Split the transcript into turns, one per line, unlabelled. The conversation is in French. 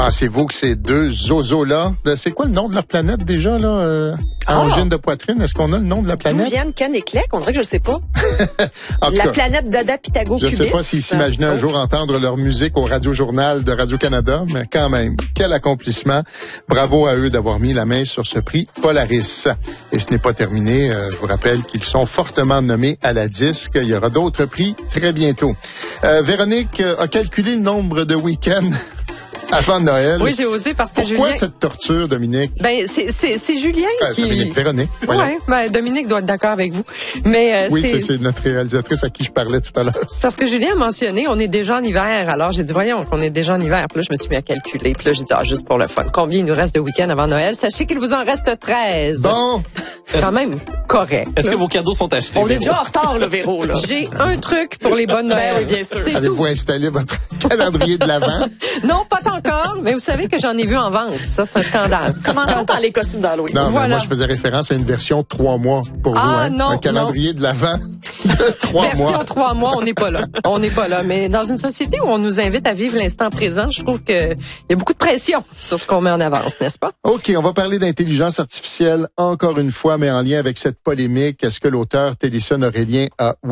Pensez-vous que ces deux zozos-là, c'est quoi le nom de leur planète déjà, là? Angine de poitrine, est-ce qu'on a le nom de la planète?
D'où viennent Ken et Clec? On dirait que je le sais pas.
La
planète Dada Pythago
Je
Cubis.
sais pas s'ils s'imaginaient un jour entendre leur musique au Radio-Journal de Radio-Canada, mais quand même, quel accomplissement. Bravo à eux d'avoir mis la main sur ce prix Polaris. Et ce n'est pas terminé. Je vous rappelle qu'ils sont fortement nommés à la disque. Il y aura d'autres prix très bientôt. Véronique a calculé le nombre de week-ends avant Noël.
Oui, j'ai osé parce que
Pourquoi
Julien...
cette torture, Dominique?
Ben, c'est Julien qui...
Véronique.
Ouais, ben, Dominique doit être d'accord avec vous. Mais,
oui, c'est notre réalisatrice à qui je parlais tout à l'heure.
C'est parce que Julien a mentionné, on est déjà en hiver. Alors, j'ai dit, voyons, qu'on est déjà en hiver. Puis là, je me suis mis à calculer. Puis là, j'ai dit, juste pour le fun. Combien il nous reste de week-ends avant Noël? Sachez qu'il vous en reste 13.
Bon.
C'est quand même correct.
Est-ce que vos cadeaux sont achetés?
On est déjà en retard, le Véro, là.
J'ai un truc pour les bonnes Noël.
Ben oui, bien sûr.
Avez-vous installé votre calendrier de l'Avent?
Non, pas encore, mais vous savez que j'en ai vu en vente. Ça, c'est un scandale.
Commençons par les costumes d'Halloween.
Non,
voilà.
mais moi, je faisais référence à une version 3 mois pour vous. Hein?
Non,
un calendrier de l'Avent de 3 mois.
Version 3 mois, on n'est pas là. On n'est pas là. Mais dans une société où on nous invite à vivre l'instant présent, je trouve qu'il y a beaucoup de pression sur ce qu'on met en avance, n'est-ce pas?
OK, on va parler d'intelligence artificielle encore une fois, mais en lien avec cette polémique. Est-ce que l'auteur Téléson Aurélien a